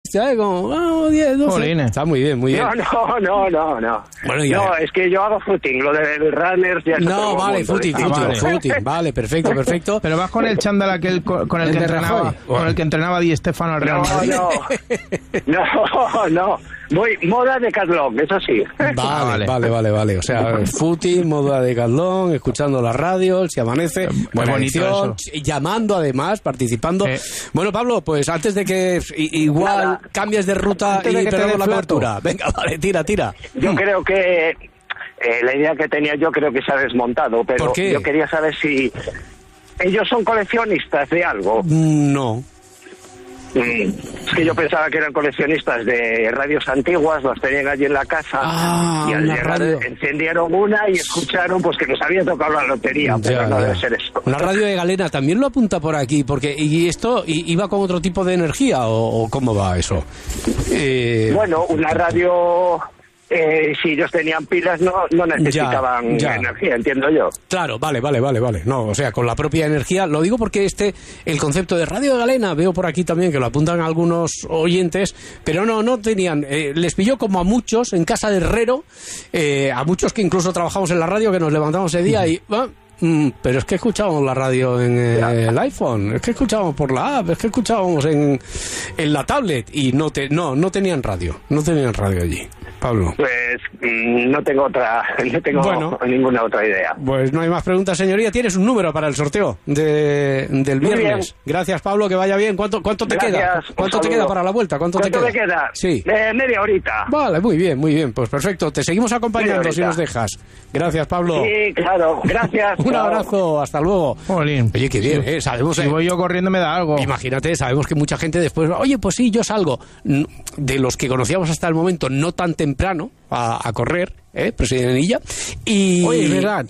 ¿sabes? Como 10, 12. Jolines. Está muy bien, muy bien. No. Bueno, ya. No, es que yo hago footing, lo del runners ya es No, otro vale, mundo, footing, ¿eh? vale, perfecto. Pero vas con el chándal aquel con el que entrenaba, con el que entrenaba Di Stéfano al Real Madrid. No. Voy moda de Decathlon, eso sí. Vale. O sea, footing, moda de Decathlon, escuchando la radio, si amanece, buena edición, llamando además, participando. Bueno, Pablo, pues antes de que igual cambies de ruta y perdamos la cobertura. Venga, vale, tira. Yo creo que la idea que tenía yo creo que se ha desmontado, pero ¿Por qué? Yo quería saber si ellos son coleccionistas de algo. No. Es que yo pensaba que eran coleccionistas de radios antiguas, las tenían allí en la casa y al llegar radio. encendieron una y escucharon pues que nos había tocado la lotería, pero no debe ser eso. Una radio de Galena también lo apunta por aquí, porque ¿y esto iba con otro tipo de energía o cómo va eso? Bueno, una radio... si ellos tenían pilas no necesitaban energía, entiendo yo. Claro, vale. No, o sea, con la propia energía. Lo digo porque el concepto de Radio de Galena, veo por aquí también que lo apuntan algunos oyentes, pero no tenían. Les pilló como a muchos en casa de herrero, a muchos que incluso trabajamos en la radio, que nos levantamos ese día y... pero es que escuchábamos la radio en el iPhone, es que escuchábamos por la app, es que escuchábamos en la tablet y no tenían radio allí. Pablo. Pues no tengo ninguna otra idea. Pues no hay más preguntas, señoría. Tienes un número para el sorteo del viernes. Gracias, Pablo, que vaya bien. ¿Cuánto te queda? ¿Cuánto te queda para la vuelta? ¿Cuánto te queda? Sí. Media horita. Vale, muy bien. Pues perfecto. Te seguimos acompañando si nos dejas. Gracias, Pablo. Sí, claro. Gracias. Un abrazo. Hasta luego. Jolín. Oye, qué bien, sabemos... Si voy yo corriendo me da algo. Imagínate, sabemos que mucha gente después... Oye, pues sí, yo salgo. De los que conocíamos hasta el momento, no tan temprano a correr, Presidenilla. Oye, es verdad,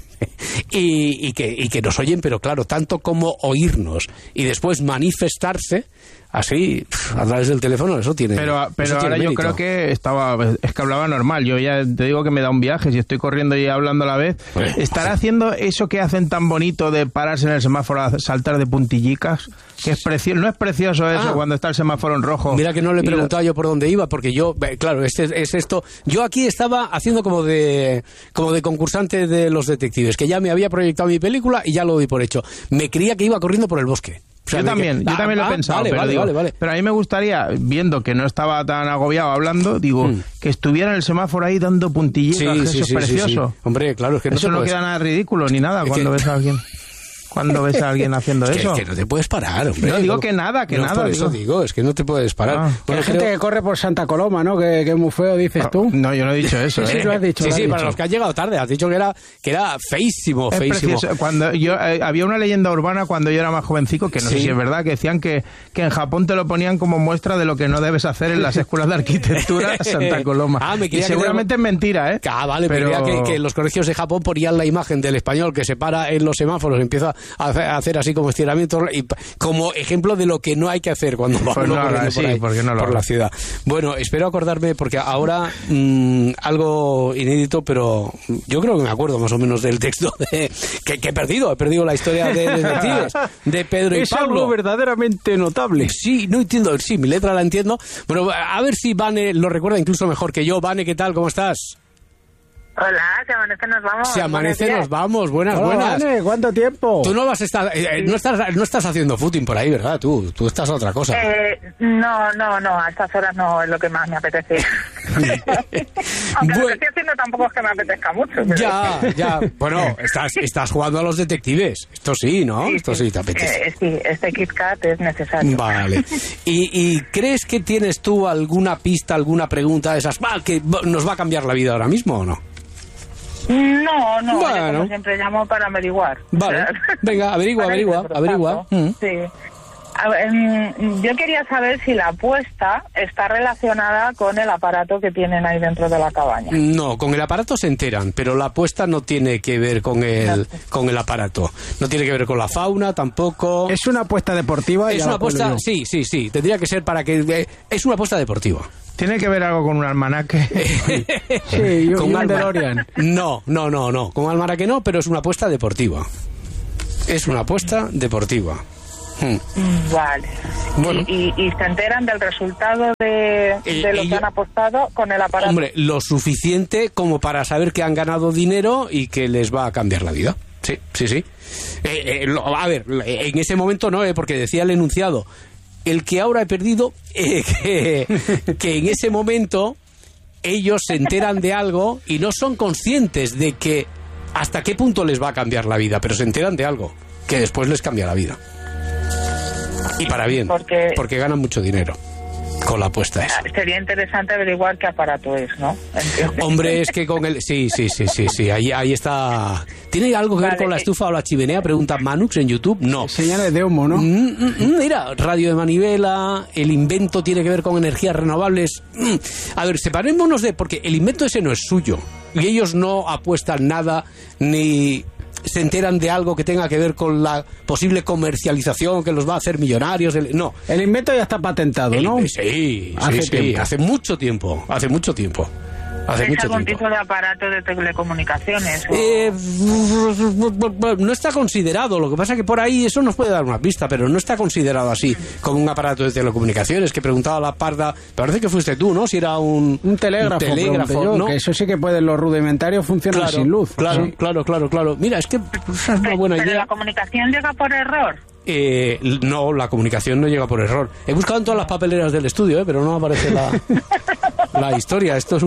y que nos oyen, pero claro, tanto como oírnos y después manifestarse así a través del teléfono, eso tiene. Pero eso tiene ahora mérito. yo creo que es que hablaba normal. Yo ya te digo que me da un viaje si estoy corriendo y hablando a la vez. ¿Estará haciendo eso que hacen tan bonito de pararse en el semáforo a saltar de puntillicas? Que es precioso. ¿No es precioso eso cuando está el semáforo en rojo? Mira que no le preguntaba yo por dónde iba, porque yo, claro, es esto. Yo aquí estaba haciendo como de concursante de Los Detectives, que ya me había proyectado mi película y ya lo di por hecho. Me creía que iba corriendo por el bosque. O sea, yo también lo he pensado, vale. Pero a mí me gustaría, viendo que no estaba tan agobiado hablando, que estuviera en el semáforo ahí dando puntillitas, eso es precioso. Sí. Hombre, claro, es que eso no queda nada ridículo ni nada ves a alguien. ¿Cuándo ves a alguien haciendo eso? Es que no te puedes parar, hombre. No, digo que nada. Por eso digo, es que no te puedes parar. Hay gente que corre por Santa Coloma, ¿no? Que es muy feo, dices tú. No, yo no he dicho eso. Sí, lo has dicho. Sí, para los que han llegado tarde. Has dicho que era feísimo. Precioso. Cuando había una leyenda urbana cuando yo era más jovencico, que no sé si es verdad, que decían que en Japón te lo ponían como muestra de lo que no debes hacer en las escuelas de arquitectura Santa Coloma. Y seguramente es mentira, ¿eh? Vale, pero que en los colegios de Japón ponían la imagen del español que se para en los semáforos, empieza a hacer así como estiramientos y como ejemplo de lo que no hay que hacer cuando vamos por la ciudad. Bueno, espero acordarme porque ahora algo inédito, pero yo creo que me acuerdo más o menos del texto que he perdido la historia de detectives de Pedro y es Pablo. Es algo verdaderamente notable. Sí, no entiendo, sí, mi letra la entiendo. Bueno, a ver si Vane lo recuerda incluso mejor que yo. Vane, ¿qué tal? ¿Cómo estás? Hola, se amanece, nos vamos. Se amanece, nos vamos. Buenas. Vane, ¿cuánto tiempo? Tú no estás haciendo footing por ahí, ¿verdad? Tú estás a otra cosa. No, a estas horas no es lo que más me apetece. Aunque lo que estoy haciendo tampoco es que me apetezca mucho. Pero... Ya. Bueno, estás jugando a Los Detectives. Esto sí, ¿no? Esto sí te apetece. Sí, este Kit Kat es necesario. Vale. ¿Y crees que tienes tú alguna pista, alguna pregunta de esas que nos va a cambiar la vida ahora mismo o no? No, bueno. Yo como siempre llamo para averiguar. Vale, venga, averigua. Sí. Yo quería saber si la apuesta está relacionada con el aparato que tienen ahí dentro de la cabaña. No, con el aparato se enteran, pero la apuesta no tiene que ver con el aparato. No tiene que ver con la fauna tampoco. ¿Es una apuesta deportiva? Es una apuesta, sí. Tendría que ser para que... Es una apuesta deportiva. ¿Tiene que ver algo con un almanaque? Sí, con un DeLorean. No. Con almanaque no, pero es una apuesta deportiva. Es una apuesta deportiva. Vale. Bueno. ¿Y se enteran del resultado de lo que han apostado con el aparato? Hombre, lo suficiente como para saber que han ganado dinero y que les va a cambiar la vida. Sí. A ver, en ese momento no, porque decía el enunciado, el que ahora he perdido, que en ese momento ellos se enteran de algo y no son conscientes de que hasta qué punto les va a cambiar la vida, pero se enteran de algo que después les cambia la vida. Y para bien, porque ganan mucho dinero con la apuesta esa. Sería interesante averiguar qué aparato es, ¿no? Hombre, es que con el... Sí, ahí está... ¿Tiene algo que ver con la estufa o la chimenea? Pregunta Manux en YouTube. No. Señales de humo, ¿no? Mira, radio de manivela, el invento tiene que ver con energías renovables. A ver, separémonos porque el invento ese no es suyo. Y ellos no apuestan nada ni se enteran de algo que tenga que ver con la posible comercialización que los va a hacer millonarios. No. El invento ya está patentado, ¿no? Sí, hace mucho tiempo. ¿Es algún tipo de aparato de telecomunicaciones? No está considerado. Lo que pasa es que por ahí eso nos puede dar una pista, pero no está considerado así como un aparato de telecomunicaciones. Que preguntaba la parda, parece que fuiste tú, ¿no? Si era un telégrafo, ¿no? Que eso sí que pueden, los rudimentarios funcionan sin luz. Claro. Mira, es que es una buena idea. ¿Pero la comunicación llega por error? No, la comunicación no llega por error. He buscado en todas las papeleras del estudio, pero no aparece la historia. Esto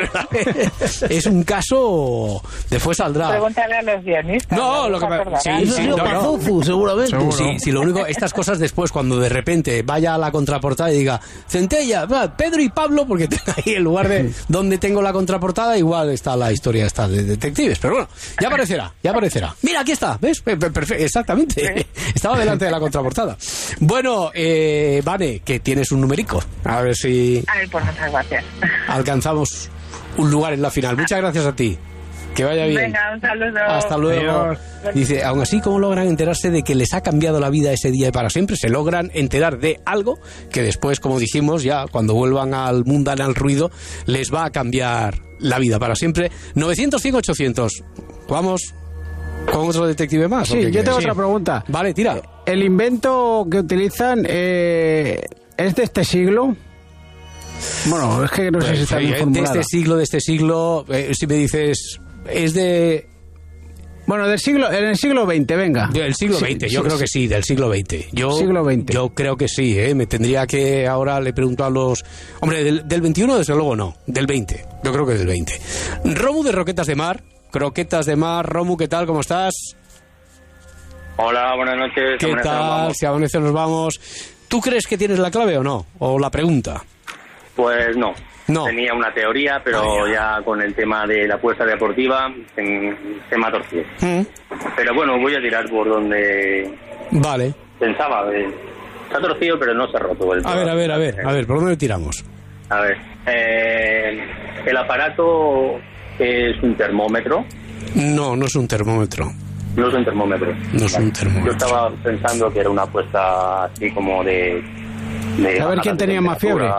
es un caso. Después saldrá. Pregúntale a los guionistas. No, lo que seguramente. Sí, lo único, estas cosas después, cuando de repente vaya a la contraportada y diga Centella, Pedro y Pablo, porque ahí en lugar de donde tengo la contraportada, igual está la historia esta de detectives. Pero bueno, ya aparecerá. Mira, aquí está, ¿ves? Perfecto, exactamente. Estaba delante de la contraportada. Bueno, Vane, que tienes un numerico. A ver si... Pues muchas gracias. Alcanzamos un lugar en la final. Muchas gracias a ti. Que vaya bien. Venga, un saludo. Hasta luego. Adiós. Dice, aún así, ¿cómo logran enterarse de que les ha cambiado la vida ese día y para siempre? Se logran enterar de algo que después, como dijimos, ya cuando vuelvan al mundan al ruido, les va a cambiar la vida para siempre. 900, 100, 800. Vamos con otro detective más. Sí, yo tengo otra pregunta. Vale, tira. ¿El invento que utilizan es de este siglo? Bueno, es que no sé si está bien formulada. De este siglo, si me dices, es de... Bueno, en el siglo XX, venga. Del siglo XX, yo creo que sí, del siglo XX. Siglo XX. Yo creo que sí, me tendría que... Ahora le pregunto a los... Hombre, del 21 desde luego no, del 20, yo creo que del 20. Romu de Croquetas de Mar, Romu, ¿qué tal? ¿Cómo estás? Hola, buenas noches. ¿Qué tal? Si amanece nos vamos. ¿Tú crees que tienes la clave o no? ¿O la pregunta? Pues no. Tenía una teoría, pero ya con el tema de la apuesta deportiva se me ha torcido. Pero bueno, voy a tirar por donde... Vale. Pensaba. Se ha torcido, pero no se ha roto. A ver, ¿por dónde le tiramos? A ver, el aparato es un termómetro. No es un termómetro. No es un termómetro. Yo estaba pensando que era una apuesta así como de a ver quién tenía más fiebre.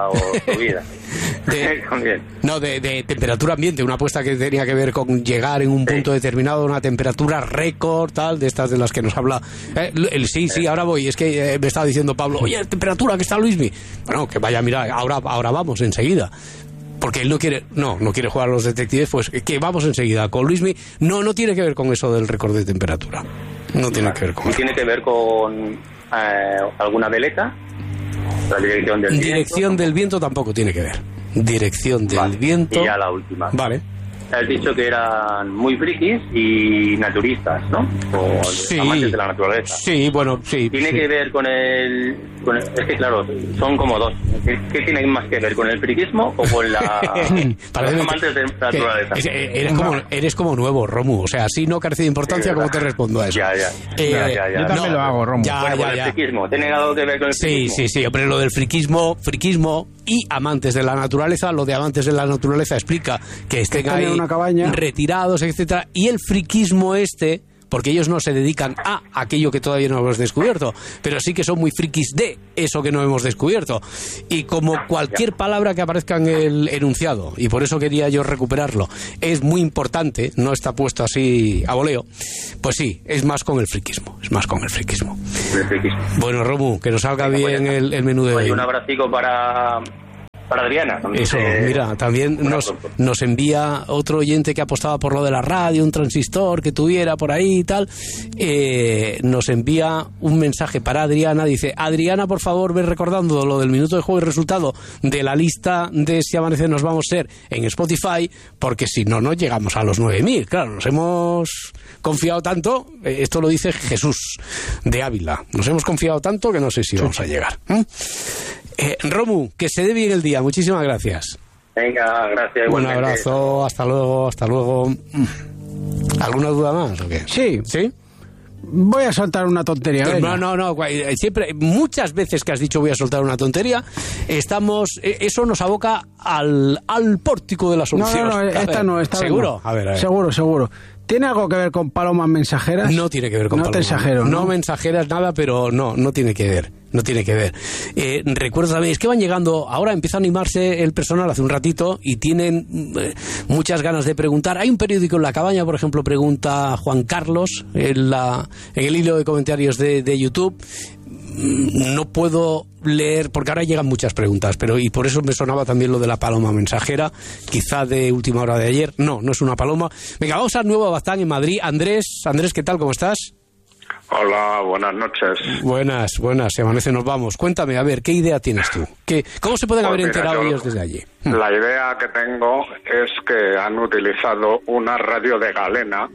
De temperatura ambiente, una apuesta que tenía que ver con llegar en un punto determinado a una temperatura récord, tal, de estas de las que nos habla. Sí, ahora voy. Es que me estaba diciendo Pablo, oye, temperatura que está Luismi. Bueno, que vaya, mira, ahora vamos enseguida. Porque él no quiere jugar a los detectives, pues que vamos enseguida. Con Luismi no tiene que ver con eso del récord de temperatura. No tiene que ver con eso. ¿Tiene que ver con alguna veleta? La dirección del viento tampoco tiene que ver. Dirección del viento. Y ya la última. Vale. Has dicho que eran muy frikis y naturistas, ¿no? O amantes de la naturaleza. Sí, bueno, sí. ¿Tiene que ver con el...? Es que claro, son como dos. ¿Qué tiene más que ver? ¿Con el friquismo o con los amantes de la naturaleza? Eres como nuevo, Romu. O sea, si no carece de importancia, ¿cómo te respondo a eso? Ya. Yo también lo hago, Romu. Con el friquismo. ¿Tiene algo que ver con el friquismo? Sí, pero lo del friquismo y amantes de la naturaleza, lo de amantes de la naturaleza explica que estén ahí una cabaña, retirados, etcétera, y el friquismo porque ellos no se dedican a aquello que todavía no hemos descubierto, pero sí que son muy frikis de eso que no hemos descubierto. Y como cualquier palabra que aparezca en el enunciado, y por eso quería yo recuperarlo, es muy importante, no está puesto así a voleo, pues sí, es más con el friquismo, Bueno, Romu, que nos salga bien el menú de hoy. Un abracico para Adriana. Eso, mira, también nos envía otro oyente que apostaba por lo de la radio, un transistor que tuviera por ahí y tal, nos envía un mensaje para Adriana, dice: Adriana, por favor, ve recordando lo del minuto de juego y resultado de la lista de Si Amanece Nos Vamos a Ser en Spotify, porque si no, no llegamos a los 9.000. Claro, nos hemos confiado tanto, esto lo dice Jesús de Ávila, nos hemos confiado tanto que no sé si vamos a llegar. Romu, que se dé bien el día. Muchísimas gracias. Venga, gracias. Un abrazo, hasta luego. ¿Alguna duda más o qué? Sí. ¿Sí? Voy a soltar una tontería. No. Siempre, muchas veces que has dicho voy a soltar una tontería, eso nos aboca al pórtico de la solución. No, esta no. ¿Seguro? A ver. Seguro. ¿Tiene algo que ver con palomas mensajeras? No tiene que ver con palomas. No te exagero, ¿no? No mensajeras nada, pero no tiene que ver. No tiene que ver. Recuerdo también, es que van llegando, ahora empieza a animarse el personal hace un ratito y tienen muchas ganas de preguntar. Hay un periódico en La Cabaña, por ejemplo, pregunta Juan Carlos en el hilo de comentarios de YouTube. No puedo leer, porque ahora llegan muchas preguntas, y por eso me sonaba también lo de la paloma mensajera, quizá de última hora de ayer. No es una paloma. Venga, vamos al Nuevo Baztán en Madrid. Andrés, ¿qué tal? ¿Cómo estás? Hola, buenas noches. Buenas, Se Amanece Nos Vamos. Cuéntame, a ver, ¿qué idea tienes tú? ¿Cómo se pueden haber enterado ellos desde allí? La idea que tengo es que han utilizado una radio de galena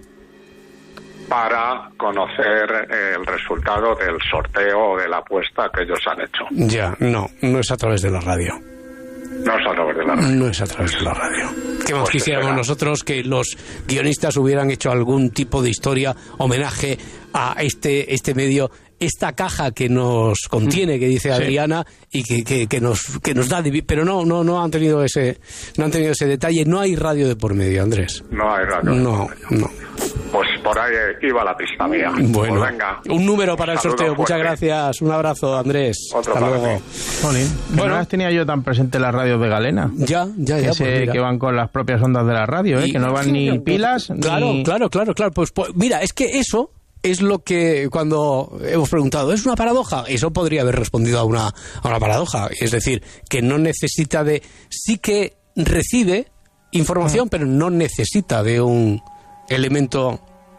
para conocer el resultado del sorteo o de la apuesta que ellos han hecho. Ya, no es a través de la radio. No es a través de la radio. No es a través de la radio. ¿Qué más quisiéramos nosotros que los guionistas hubieran hecho algún tipo de historia, homenaje a este medio, esta caja que nos contiene, que dice Adriana, y que nos da, pero no han tenido ese detalle. No hay radio de por medio, Andrés. No hay radio. No. Pues por ahí iba la pista mía. Bueno, pues venga, un número para el sorteo. Muchas gracias. Un abrazo, Andrés. Hasta luego. No las tenía yo tan presente las radios de galena. Ya. Que van con las propias ondas de la radio, que no van ni pilas. Claro. Pues mira, es que eso es lo que cuando hemos preguntado, ¿es una paradoja? Eso podría haber respondido a una paradoja. Es decir, que no necesita sí que recibe información, pero no necesita de un elemento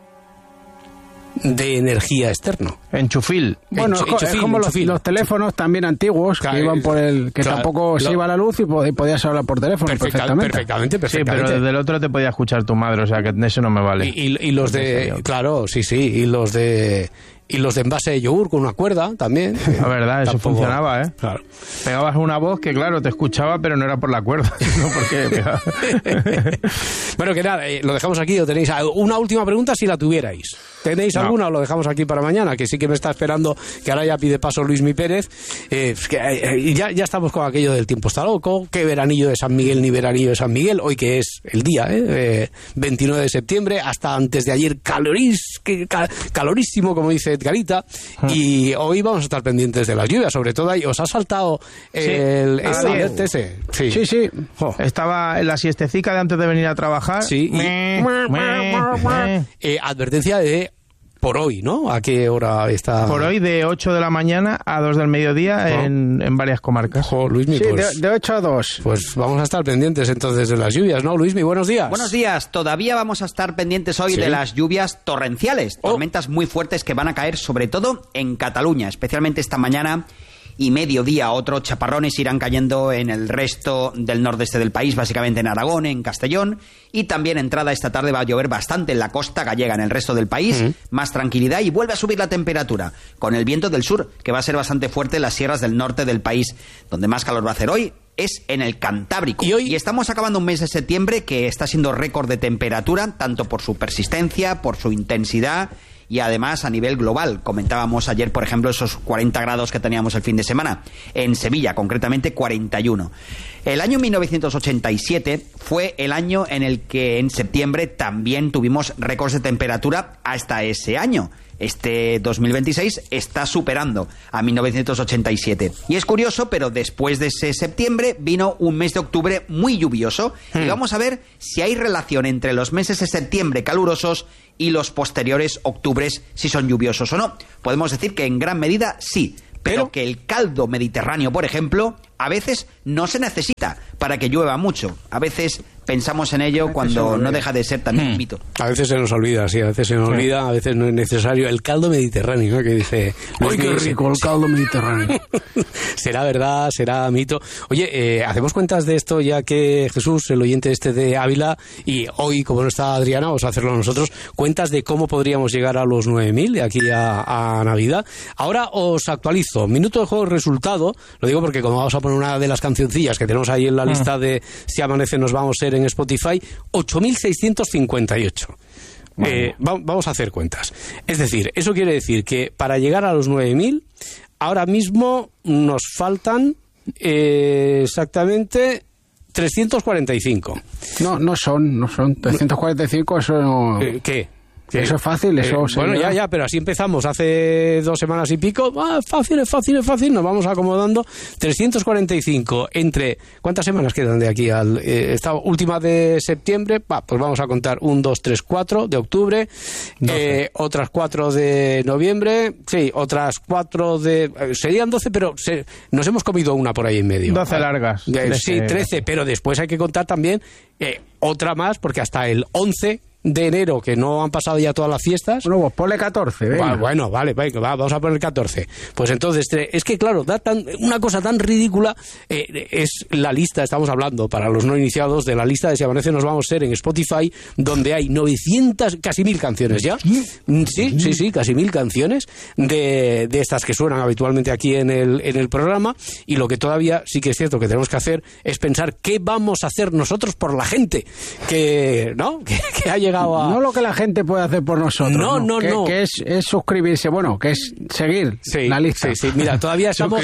de energía externo. Enchufil. Bueno, es como los teléfonos también antiguos, que iban por tampoco se iba la luz y podías hablar por teléfono perfectamente. Sí, pero desde el otro te podía escuchar tu madre, o sea que eso no me vale. Y los de... Claro, sí, y los de envase de yogur con una cuerda también. La verdad, eso funcionaba, ¿eh? Claro. Pegabas una voz que, claro, te escuchaba, pero no era por la cuerda, sino porque... Bueno, que nada, lo dejamos aquí. ¿O tenéis una última pregunta si la tuvierais? ¿Tenéis alguna o lo dejamos aquí para mañana? Que sí que me está esperando, que ahora ya pide paso Luismi Pérez. Ya estamos con aquello del tiempo está loco. ¿Qué veranillo de San Miguel ni veranillo de San Miguel? Hoy que es el día, 29 de septiembre, hasta antes de ayer calorísimo, como dice Edgarita. Y hoy vamos a estar pendientes de las lluvias, sobre todo ahí. ¿Os ha saltado el ese? Sí. Estaba en la siestecica de antes de venir a trabajar. Sí. Advertencia de por hoy, ¿no? ¿A qué hora está? Por hoy de 8 de la mañana a 2 del mediodía en varias comarcas. Luismi, sí, pues, de 8 a 2. Pues vamos a estar pendientes entonces de las lluvias, ¿no, Luismi? Buenos días. Buenos días. Todavía vamos a estar pendientes hoy de las lluvias torrenciales. Tormentas muy fuertes que van a caer sobre todo en Cataluña, especialmente esta mañana y mediodía. Otros chaparrones irán cayendo en el resto del nordeste del país, básicamente en Aragón, en Castellón, y también entrada esta tarde va a llover bastante en la costa gallega, en el resto del país. Más tranquilidad y vuelve a subir la temperatura con el viento del sur, que va a ser bastante fuerte en las sierras del norte del país. Donde más calor va a hacer hoy es en el Cantábrico. Y estamos acabando un mes de septiembre que está siendo récord de temperatura, tanto por su persistencia, por su intensidad y además a nivel global. Comentábamos ayer, por ejemplo, esos 40 grados que teníamos el fin de semana. En Sevilla, concretamente 41. El año 1987 fue el año en el que en septiembre también tuvimos récords de temperatura hasta ese año. Este 2026 está superando a 1987. Y es curioso, pero después de ese septiembre vino un mes de octubre muy lluvioso. Y vamos a ver si hay relación entre los meses de septiembre calurosos y los posteriores octubres, si son lluviosos o no. Podemos decir que en gran medida sí, pero que el caldo mediterráneo, por ejemplo, a veces no se necesita para que llueva mucho. A veces pensamos en ello cuando no deja de ser también un mito. A veces se nos olvida, sí, a veces se nos olvida, a veces no es necesario. El caldo mediterráneo, ¿no? Que dice... ¡Ay, qué rico el caldo mediterráneo! ¿Será verdad? ¿Será mito? Oye, hacemos cuentas de esto ya que Jesús, el oyente de Ávila, y hoy, como no está Adriana, vamos a hacerlo nosotros, cuentas de cómo podríamos llegar a los 9.000 de aquí a Navidad. Ahora os actualizo. Minuto de juego resultado, lo digo porque como vamos a poner una de las cancioncillas que tenemos ahí en la lista de Si Amanece Nos Vamos a ser en Spotify, 8.658. Vamos a hacer cuentas. Es decir, eso quiere decir que para llegar a los 9.000, ahora mismo nos faltan exactamente 345. No son 345, eso no... ¿Qué? Eso es fácil, eso bueno, ya, pero así empezamos hace 2 semanas y pico. Es fácil, nos vamos acomodando. 345 entre... ¿Cuántas semanas quedan de aquí al esta última de septiembre? Pues vamos a contar 1, 2, 3, 4 de octubre, otras 4 de noviembre, sí, otras 4 de... serían 12, pero nos hemos comido una por ahí en medio. 12 largas. Sí, 13, pero después hay que contar también otra más, porque hasta el 11 de enero, que no han pasado ya todas las fiestas. Bueno, pues ponle 14. Bueno, vale, vamos a poner 14. Pues entonces, es que claro, una cosa tan ridícula. Es la lista, estamos hablando, para los no iniciados, de la lista de Si Amanece Nos Vamos a Ser en Spotify, donde hay 900, casi 1.000 canciones ya. Sí, casi 1.000 canciones de estas que suenan habitualmente aquí en el programa. Y lo que todavía sí que es cierto que tenemos que hacer es pensar qué vamos a hacer nosotros por la gente que ha llegado. No lo que la gente puede hacer por nosotros. No. Que es suscribirse, que es seguir la lista. Sí, mira, todavía estamos...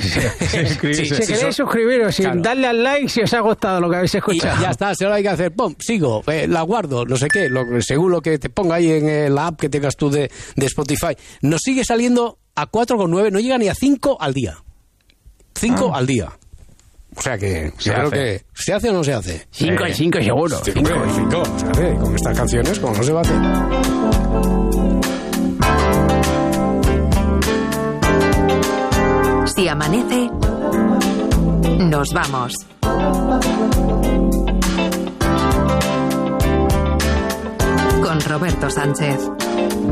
Si queréis suscribiros sin darle al like si os ha gustado lo que habéis escuchado. Ya está, solo hay que hacer, sigo, la guardo, no sé qué, según lo que te ponga ahí en la app que tengas tú de Spotify. Nos sigue saliendo a 4,9, no llega ni a 5 al día. 5 al día. O sea que, claro que... ¿Se hace o no se hace? 5 seguro. 5 se hace. Con estas canciones, como no se va a hacer. Si amanece, nos vamos. Con Roberto Sánchez.